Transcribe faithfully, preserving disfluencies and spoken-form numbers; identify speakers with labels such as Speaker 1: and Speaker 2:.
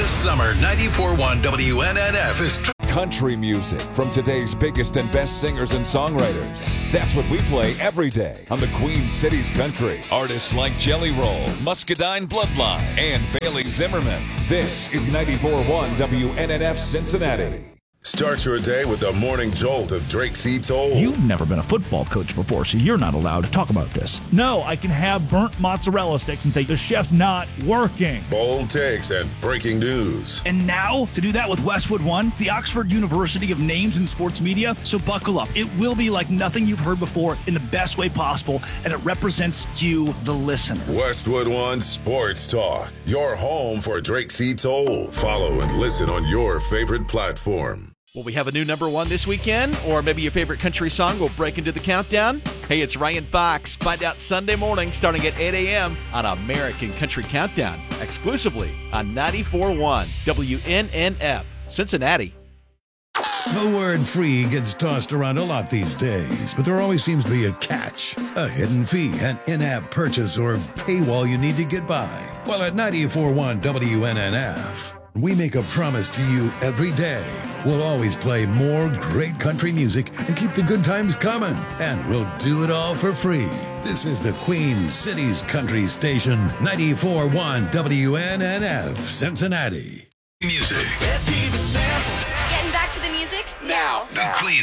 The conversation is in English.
Speaker 1: This summer, ninety-four point one W N N F is...
Speaker 2: Country music from today's biggest and best singers and songwriters. That's what we play every day on the Queen Cities Country. Artists like Jelly Roll, Muscadine Bloodline, and Bailey Zimmerman. This is ninety-four point one W N N F Cincinnati.
Speaker 3: Start your day with the morning jolt of Drake C. Toll.
Speaker 4: You've never been a football coach before, so you're not allowed to talk about this. No, I can have burnt mozzarella sticks and say the chef's not working.
Speaker 3: Bold takes and breaking news.
Speaker 4: And now, to do that with Westwood One, the Oxford University of Names in Sports Media. So buckle up. It will be like nothing you've heard before in the best way possible, and it represents you, the listener.
Speaker 3: Westwood One Sports Talk, your home for Drake C. Toll. Follow and listen on your favorite platform.
Speaker 5: Will we have a new number one this weekend? Or maybe your favorite country song will break into the countdown? Hey, it's Ryan Fox. Find out Sunday morning starting at eight a.m. on American Country Countdown, exclusively on ninety-four point one W N N F, Cincinnati.
Speaker 6: The word free gets tossed around a lot these days, but there always seems to be a catch. A hidden fee, an in-app purchase, or paywall you need to get by. Well, at ninety-four point one W N N F, we make a promise to you every day. We'll always play more great country music and keep the good times coming. And we'll do it all for free. This is the Queen Cities Country Station, ninety-four point one W N N F, Cincinnati.
Speaker 1: Music.
Speaker 7: Getting back to the music now.
Speaker 1: The Queen